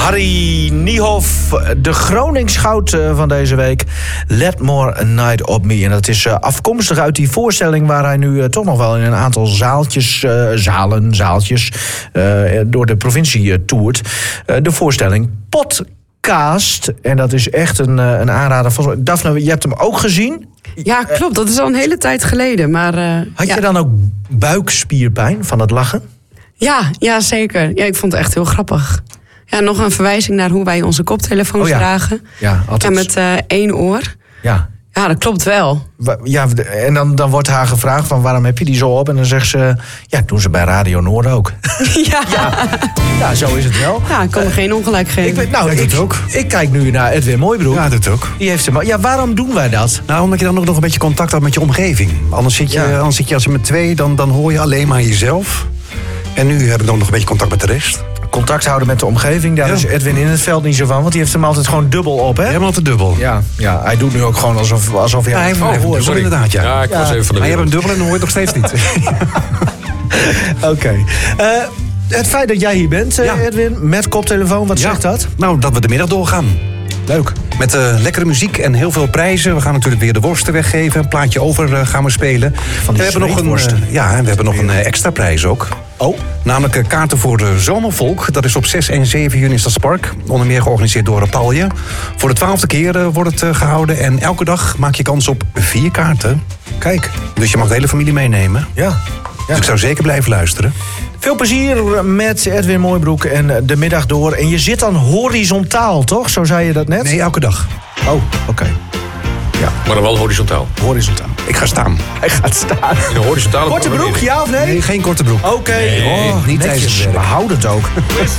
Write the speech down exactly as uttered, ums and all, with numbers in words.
Harry Niehoff, de Groningsgoud van deze week. Let More a Night op Me. En dat is afkomstig uit die voorstelling waar hij nu toch nog wel in een aantal zaaltjes, uh, zalen, zaaltjes, uh, door de provincie toert. Uh, de voorstelling Podcast. En dat is echt een, een aanrader. Daphne, je hebt hem ook gezien? Ja, klopt. Dat is al een hele tijd geleden. Maar, uh, Had ja. je dan ook buikspierpijn van het lachen? Ja, ja, zeker. Ja, ik vond het echt heel grappig. Ja, nog een verwijzing naar hoe wij onze koptelefoons oh ja. dragen. Ja, altijd. Ja, met uh, één oor. Ja. Ja, dat klopt wel. Ja, en dan, dan wordt haar gevraagd van waarom heb je die zo op? En dan zegt ze, ja, doen ze bij Radio Noord ook. Ja. Ja, ja, zo is het wel. Ja, ik kan me geen ongelijk geven. Ik, weet, nou, Ja, ik, doet ook. ik kijk nu naar Edwin Mooibroek. Ja, dat ook. Die heeft hem, ja, waarom doen wij dat? Nou, omdat je dan ook nog een beetje contact had met je omgeving. Anders zit je, Ja. anders zit je als je met twee, dan, dan hoor je alleen maar jezelf. En nu heb ik dan nog een beetje contact met de rest. Contact houden met de omgeving, daar Ja. is Edwin in het veld niet zo van. Want die heeft hem altijd gewoon dubbel op, hè? Helemaal te dubbel. Ja, ja, hij doet nu ook gewoon alsof, alsof hij... Ja, hij heeft Oh, hem hoor, dubbel, sorry. inderdaad, ja. Ja, ik was Ja. even van de Maar je hebt wereld. hem dubbel en dan hoor je het nog steeds niet. Oké. Uh, het feit dat jij hier bent, uh, Ja. Edwin, met koptelefoon, wat Ja. zegt dat? Nou, dat we de middag doorgaan. Leuk. Met uh, lekkere muziek en heel veel prijzen. We gaan natuurlijk weer de worsten weggeven. Een plaatje over uh, gaan we spelen. Van die we hebben nog een, zweetworsten. uh, ja, en we hebben nog een uh, extra prijs ook. Oh, Namelijk uh, kaarten voor de Zomervolk. Dat is op zes en zeven juni in Stadspark. Onder meer georganiseerd door Palje. Voor de twaalfde keer uh, wordt het uh, gehouden. En elke dag maak je kans op vier kaarten. kijk. Dus je mag de hele familie meenemen. Ja. ja. Dus ik zou zeker blijven luisteren. Veel plezier met Edwin Mooibroek en de middag door. En je zit dan horizontaal, toch? Zo zei je dat net? Nee, elke dag. Oh, oké. Okay. Maar dan wel horizontaal. Horizontaal. Ik ga staan. Hij gaat staan. In een horizontale Korte broek, ja of nee? Nee, geen korte broek. Oké. Nee, oh, niet netjes. tijdens het werk. We houden het ook.